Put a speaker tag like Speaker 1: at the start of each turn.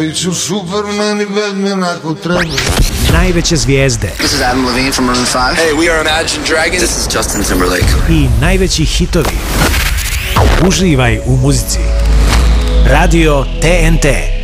Speaker 1: Biću Superman i Batman ako treba.
Speaker 2: Najveće zvijezde.
Speaker 3: This is Adam Levine from Maroon 5.
Speaker 4: Hey, we are Imagine Dragons.
Speaker 3: This is Justin Timberlake.
Speaker 2: I najveći hitovi. Uživaj u muzici. Radio TNT.